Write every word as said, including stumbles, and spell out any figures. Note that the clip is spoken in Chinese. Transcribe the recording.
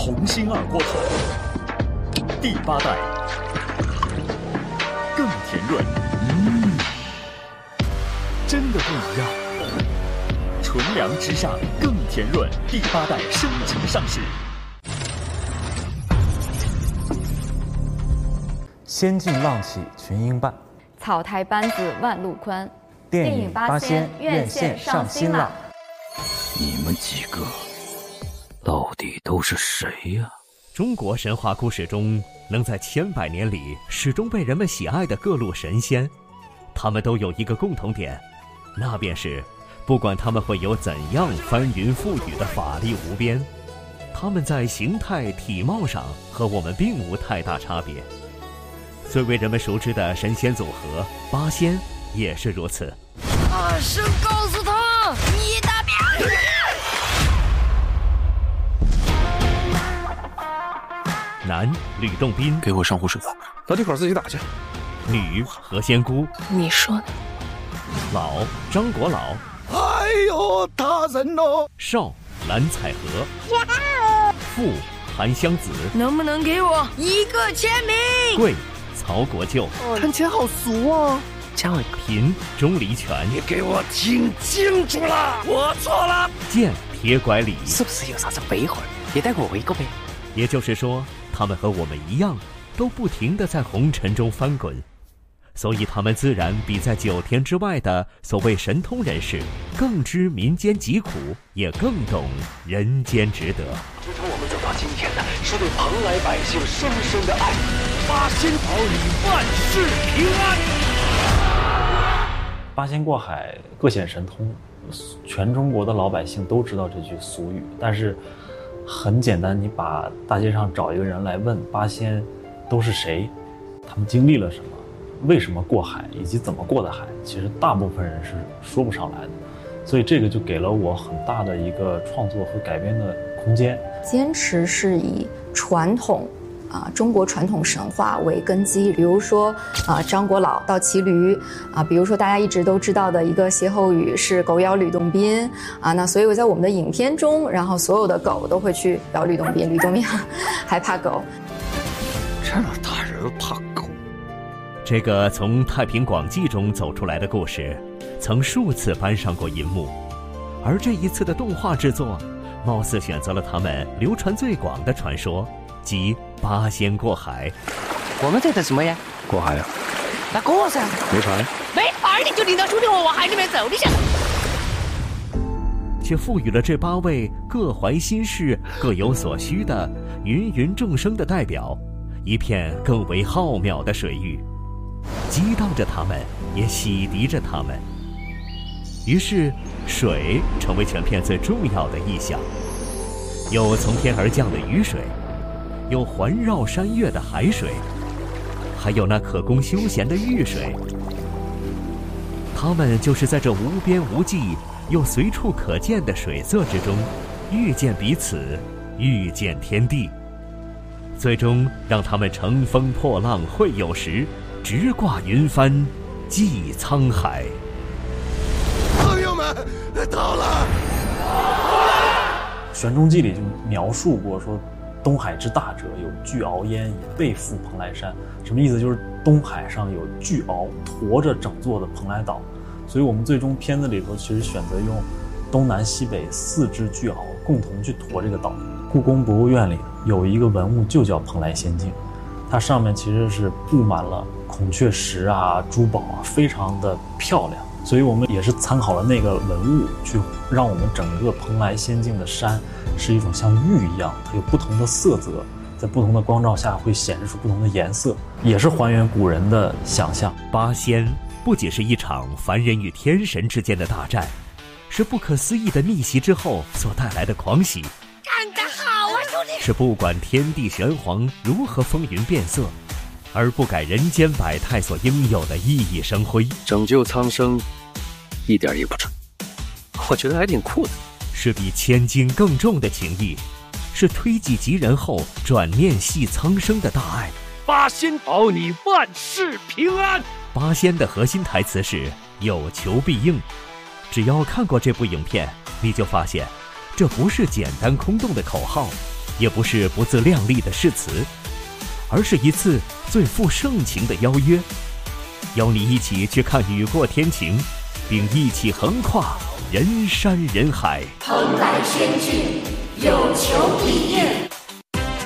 鸿星二锅头，第八代，更甜润，嗯，真的不一样。纯粮之上更甜润，第八代升级上市。 仙境浪起群英伴， 草台班子万路宽。 电影八仙院线上新了。 你们几个到底都是谁呀？ 中国神话故事中能在千百年里始终被人们喜爱的各路神仙，他们都有一个共同点，那便是不管他们会有怎样翻云覆雨的法力无边，他们在形态体貌上和我们并无太大差别。最为人们熟知的神仙组合八仙也是如此。 大声告诉他，你大便！ 男吕洞宾， 给我上壶水吧， 老弟口自己打去。 女何仙姑， 你说呢？ 老张国老， 哎呦，大人哦！ 少蓝采和，妇韩湘子， 能不能给我一个签名？ 贵曹国舅， 看起来好俗啊！ 加我一个。 贫钟离权， 你给我听清楚了，我错了。 剑铁拐李， 是不是有啥子背后也带我一个呗？ 也就是说，他们和我们一样，都不停地在红尘中翻滚，所以他们自然比在九天之外的所谓神通人士更知民间疾苦，也更懂人间值得。 支撑我们走到今天的是对蓬莱百姓深深的爱。八仙保你万事平安。 八仙过海，各显神通，全中国的老百姓都知道这句俗语，但是很简单，你把大街上找一个人来问八仙都是谁，他们经历了什么，为什么过海，以及怎么过的海，其实大部分人是说不上来的，所以这个就给了我很大的一个创作和改编的空间。 坚持是以传统啊，中国传统神话为根基，比如说啊，张国老倒骑驴啊，比如说大家一直都知道的一个歇后语是狗咬吕洞宾啊，那所以我在我们的影片中，然后所有的狗都会去咬吕洞宾，吕洞宾还怕狗。 这么大人怕狗？ 这个从《太平广记》中走出来的故事，曾数次搬上过银幕，而这一次的动画制作，貌似选择了他们流传最广的传说。即八仙过海。 我们在等什么呀？ 过海呀、啊？ 那过噻。 没船？ 没船，你就领着兄弟我往海里面走，你想？ 却赋予了这八位各怀心事、各有所需的芸芸众生的代表一片更为浩渺的水域，激荡着他们，也洗涤着他们。于是，水成为全片最重要的意象，有从天而降的雨水。有环绕山岳的海水，还有那可供休闲的玉水，它们就是在这无边无际又随处可见的水色之中，遇见彼此，遇见天地，最终让他们乘风破浪会有时，直挂云帆济沧海。 朋友们，到了！ 《玄中记》里就描述过说，东海之大者，有巨鳌焉以背负蓬莱山。什么意思？就是东海上有巨鳌驮着整座的蓬莱岛，所以我们最终片子里头其实选择用东南西北四只巨鳌共同去驮这个岛。故宫博物院里有一个文物就叫蓬莱仙境，它上面其实是布满了孔雀石啊、珠宝啊，非常的漂亮。所以我们也是参考了那个文物，去让我们整个蓬莱仙境的山是一种像玉一样，它有不同的色泽，在不同的光照下会显示出不同的颜色，也是还原古人的想象。 八仙不仅是一场凡人与天神之间的大战，是不可思议的逆袭之后所带来的狂喜。 干得好啊，兄弟！ 是不管天地玄黄如何风云变色，而不改人间百态所应有的熠熠生辉。 拯救苍生一点也不蠢，我觉得还挺酷的。 是比千斤更重的情谊，是推己及人后转念系苍生的大爱。 八仙保你万事平安。 八仙的核心台词是有求必应，只要看过这部影片，你就发现这不是简单空洞的口号， 也不是不自量力的誓词，而是一次最富盛情的邀约，邀你一起去看雨过天晴，并一起横跨人山人海。 蓬莱仙境，有求必应。